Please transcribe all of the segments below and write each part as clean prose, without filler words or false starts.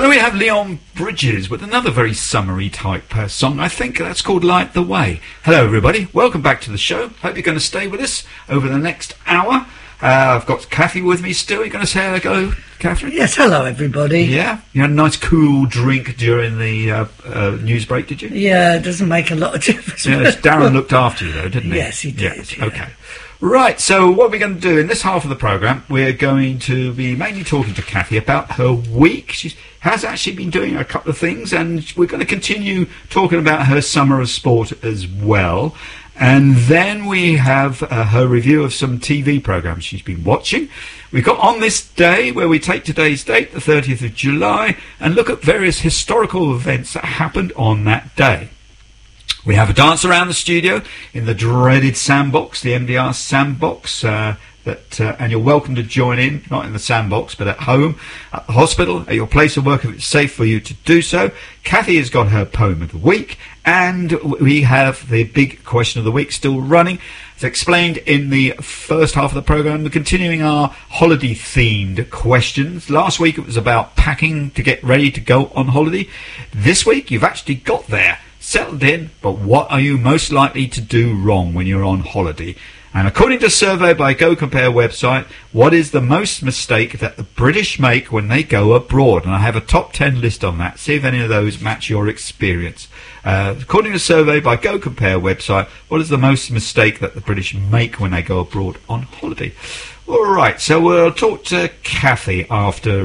So then we have Leon Bridges with another very summery type song. I think that's called Light the Way. Hello everybody, welcome back to the show. Hope you're going to stay with us over the next hour. I've got Kathy with me still. You're going to say hello, Catherine? Yes, hello everybody. Yeah? You had a nice cool drink during the news break, did you? Yeah, it doesn't make a lot of difference. Yes, Darren looked after you though, didn't he? Yes, he did. Yes. Yeah. Okay. Right, so what we're going to do in this half of the programme, we're going to be mainly talking to Kathy about her week. She has actually been doing a couple of things, and we're going to continue talking about her summer of sport as well. And then we have her review of some TV programmes she's been watching. We've got On This Day, where we take today's date, the 30th of July, and look at various historical events that happened on that day. We have a dance around the studio in the dreaded sandbox, the MDR sandbox, and you're welcome to join in, not in the sandbox, but at home, at the hospital, at your place of work if it's safe for you to do so. Kathy has got her poem of the week, and we have the big question of the week still running. As explained in the first half of the programme, we're continuing our holiday-themed questions. Last week it was about packing to get ready to go on holiday. This week you've actually got there, settled in, but what are you most likely to do wrong when you're on holiday? And according to a survey by Go Compare website, what is the most mistake that the British make when they go abroad? And I have a top 10 list on that. See if any of those match your experience. According to a survey by Go Compare website, what is the most mistake that the British make when they go abroad on holiday? All right, so we'll talk to Kathy after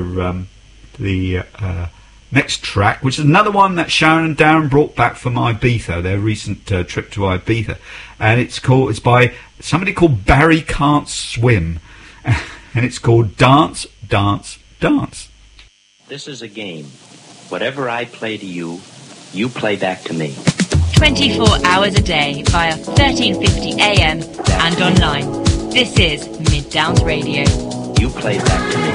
the next track, which is another one that Sharon and Darren brought back from Ibiza, their recent trip to Ibiza, and it's by somebody called Barry Can't Swim, and it's called Dance, Dance, Dance. This is a game. Whatever I play to you, you play back to me. 24 hours a day via 1350 AM and online. This is Mid Downs Radio. You play back to me.